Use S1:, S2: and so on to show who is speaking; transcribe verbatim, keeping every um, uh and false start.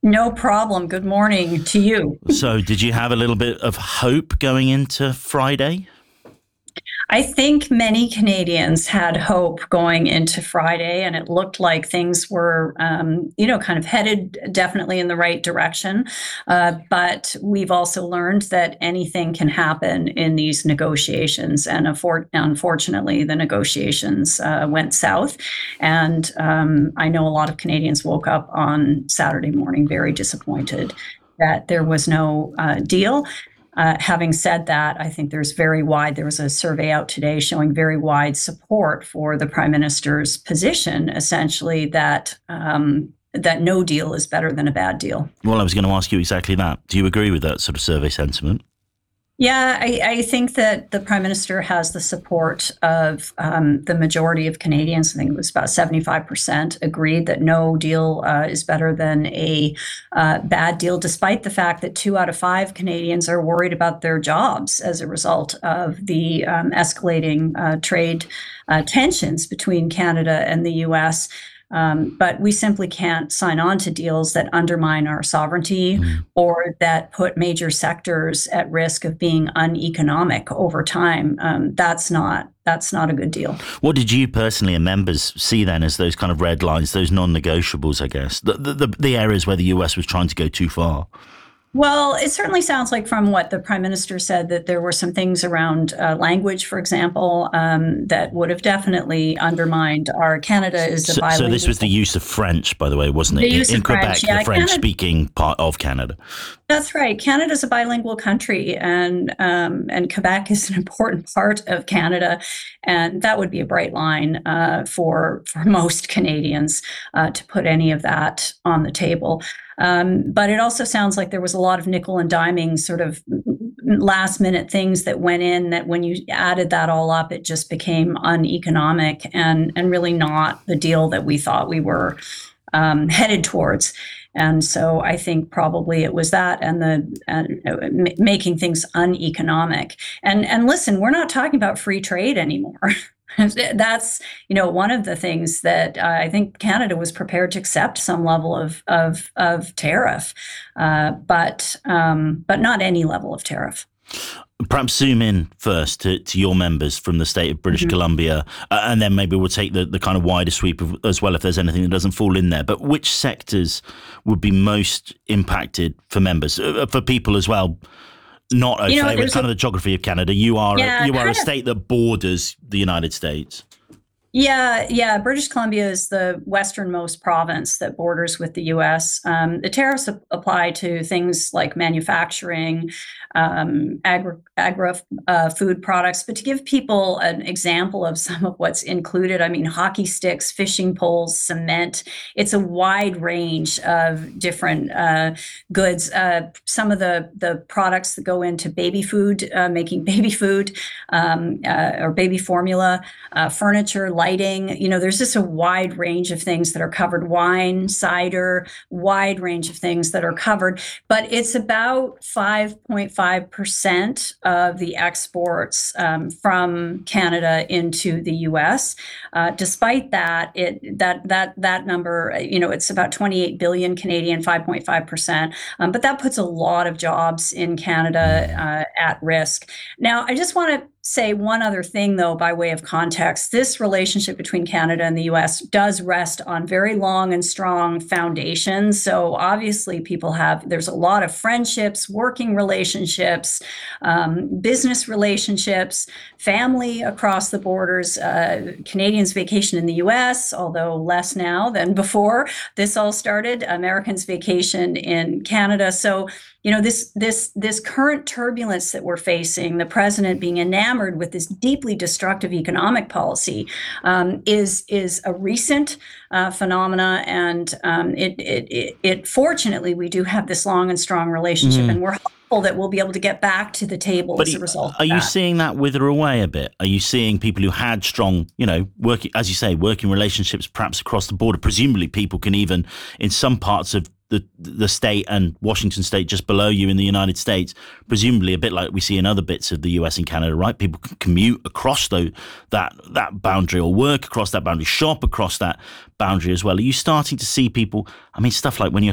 S1: No problem. Good morning to you.
S2: So, did you have a little bit of hope going into Friday?
S1: I think many Canadians had hope going into Friday, and it looked like things were, um, you know, kind of headed definitely in the right direction. Uh, but we've also learned that anything can happen in these negotiations, and affor- unfortunately, the negotiations uh, went south. And um, I know a lot of Canadians woke up on Saturday morning very disappointed that there was no uh, deal. Uh, having said that, I think there's very wide, there was a survey out today showing very wide support for the Prime Minister's position, essentially that um, that no deal is better than a bad deal.
S2: Well, I was going to ask you exactly that. Do you agree with that sort of survey sentiment?
S1: Yeah, I, I think that the Prime Minister has the support of um, the majority of Canadians. I think it was about seventy-five percent agreed that no deal uh, is better than a uh, bad deal, despite the fact that two out of five Canadians are worried about their jobs as a result of the um, escalating uh, trade uh, tensions between Canada and the U S. Um, but we simply can't sign on to deals that undermine our sovereignty
S2: Mm.
S1: or that put major sectors at risk of being uneconomic over time. Um, that's not that's not a good deal.
S2: What did you personally and members see then as those kind of red lines, those non-negotiables, I guess, the, the, the, the areas where the U S was trying to go too far?
S1: Well, it certainly sounds like from what the Prime Minister said that there were some things around uh, language, for example, um, that would have definitely undermined our Canada is a
S2: So,
S1: bilingual.
S2: so this was the use of French, by the way, wasn't it?
S1: The use
S2: in
S1: of
S2: Quebec,
S1: French, yeah,
S2: the
S1: Canada-
S2: French-speaking part of Canada.
S1: That's right. Canada's a bilingual country, and um, and Quebec is an important part of Canada, and that would be a bright line uh, for for most Canadians uh, to put any of that on the table. Um, but it also sounds like there was a lot of nickel and diming sort of last minute things that went in that when you added that all up, it just became uneconomic and, and really not the deal that we thought we were um, headed towards. And so I think probably it was that and the uh, making things uneconomic. And and listen, we're not talking about free trade anymore. That's, you know, one of the things that uh, I think Canada was prepared to accept some level of of, of tariff, uh, but um, but not any level of tariff.
S2: Perhaps zoom in first to, to your members from the state of British
S1: Mm-hmm.
S2: Columbia, uh, and then maybe we'll take the, the kind of wider sweep of, as well if there's anything that doesn't fall in there. But which sectors would be most impacted for members, uh, for people as well? Not au
S1: You know,
S2: fait with
S1: there's
S2: kind
S1: a-
S2: of the geography of Canada. You are
S1: Yeah,
S2: a, you are
S1: kind
S2: a
S1: of-
S2: state that borders the United States.
S1: Yeah, yeah. British Columbia is the westernmost province that borders with the U S. Um, the tariffs ap- apply to things like manufacturing, um, agri, agri uh, food products. But to give people an example of some of what's included, I mean, hockey sticks, fishing poles, cement. It's a wide range of different uh, goods. Uh, some of the the products that go into baby food, uh, making baby food um, uh, or baby formula, uh, furniture, lighting. You know, there's just a wide range of things that are covered. Wine, cider, wide range of things that are covered. But it's about five point five percent of the exports um, from Canada into the U S. Uh, despite that, it that that that number, you know, it's about twenty-eight billion Canadian, five point five percent. Um, but that puts a lot of jobs in Canada uh, at risk. Now, I just want to say one other thing, though, by way of context. This relationship between Canada and the U S does rest on very long and strong foundations. So obviously, people have, there's a lot of friendships, working relationships, um, business relationships, family across the borders. Uh, Canadians vacation in the U S, although less now than before this all started. Americans vacation in Canada. So, you know, this this this current turbulence that we're facing, the president being enamored with this deeply destructive economic policy, um, is is a recent uh, phenomena, and um, it, it it it fortunately we do have this long and strong relationship,
S2: Mm.
S1: and we're hopeful that we'll be able to get back to the table
S2: But
S1: as a
S2: are-
S1: result.
S2: are
S1: of
S2: you
S1: that.
S2: seeing that wither away a bit? Are you seeing people who had strong, you know, working, as you say, working relationships perhaps across the border? Presumably people can even, in some parts of the the state and Washington state just below you in the United States, presumably a bit like we see in other bits of the U S and Canada, right? People can commute across the, that that boundary or work across that boundary, shop across that boundary as well. Are you starting to see people, I mean, stuff like when you're